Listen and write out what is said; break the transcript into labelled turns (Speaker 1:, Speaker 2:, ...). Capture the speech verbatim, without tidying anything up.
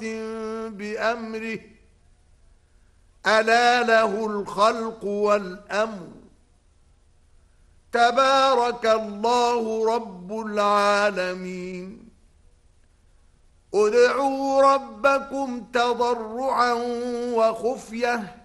Speaker 1: بأمره ألا له الخلق والأمر تبارك الله رب العالمين ادعوا ربكم تضرعا وخفية